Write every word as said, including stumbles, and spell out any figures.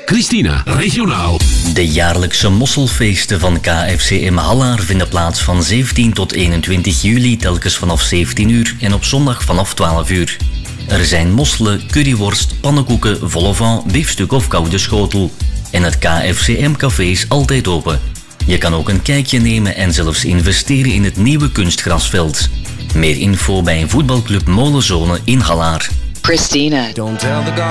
Christina, regionaal. De jaarlijkse mosselfeesten van K F C M Hallaar vinden plaats van zeventien tot eenentwintig juli, telkens vanaf zeventien uur en op zondag vanaf twaalf uur. Er zijn mosselen, curryworst, pannenkoeken, vol au vent, biefstuk of koude schotel. En het K F C M-café is altijd open. Je kan ook een kijkje nemen en zelfs investeren in het nieuwe kunstgrasveld. Meer info bij voetbalclub Molenzone in Hallaar. Christina. Don't tell the